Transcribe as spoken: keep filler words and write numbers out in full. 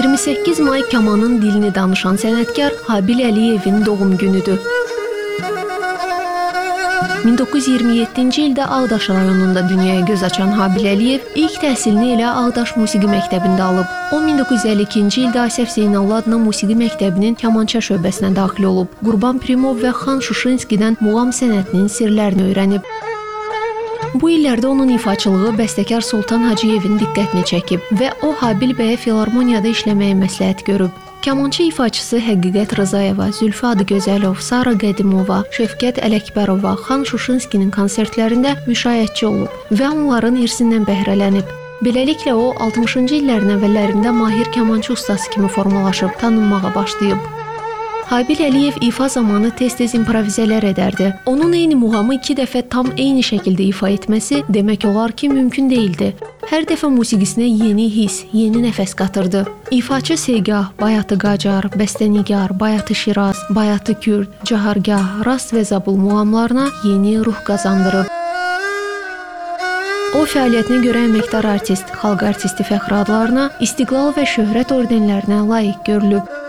iyirmi səkkiz may kamanın dilini danışan sənətkar Habil Əliyevin doğum günüdür. min doqquz yüz iyirmi yeddinci ildə Ağdaş rayonunda dünyaya göz açan Habil Əliyev ilk təhsilini elə Ağdaş Musiqi Məktəbində alıb. O min doqquz yüz əlli ikinci ildə Asəf Zeynallı adına Musiqi Məktəbinin kamança şöbəsinə daxil olub. Qurban Pirimov və Xan Şuşinskidən muğam sənətinin sirlərini öyrənib. Bu illərdə onun ifaçılığı bəstəkar Sultan Hacıyevin diqqətini çəkib və o Habil bəyə filarmoniyada işləməyə məsləhət görüb. Kamançı ifaçısı Həqiqət Rızayeva, Zülfü Adıgözəlov, Sara Qədimova, Şövkət Ələkbərova, Xan Şuşinskinin konsertlərində müşayiətçi olub və onların irsindən bəhrələnib. Beləliklə o altmışıncı illərin əvvəllərində mahir kamançı ustası kimi formalaşıb, tanınmağa başlayıb. Habil Əliyev ifa zamanı tez-tez improvizələr edərdi. Onun eyni muğamı iki dəfə tam eyni şəkildə ifa etməsi demək olar ki, mümkün deyildi. Hər dəfə musiqisinə yeni hiss, yeni nəfəs qatırdı. İfaçı Segah, Bayatı Qacar, Bəstənigar, Bayatı Şiraz, Bayatı Kürd, Cahargah, Rast və Zabul muğamlarına yeni ruh qazandırıb. O fəaliyyətinə görə əməkdar artist, xalq artisti fəxri adlarına, İstiqlal və Şöhrət ordenlərinə layiq görülüb.